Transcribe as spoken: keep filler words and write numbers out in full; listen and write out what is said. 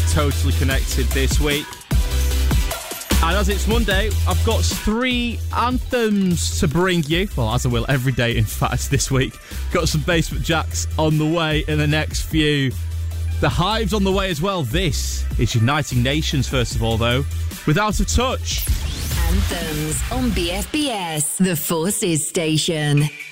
Totally Connected this week. And as it's Monday, I've got three anthems to bring you. Well, as I will every day, in fact, this week. Got some Basement Jacks on the way in the next few. The Hive's on the way as well. This is Uniting Nations, first of all, though. With Out of Touch. Anthems on B F B S, the Forces Station.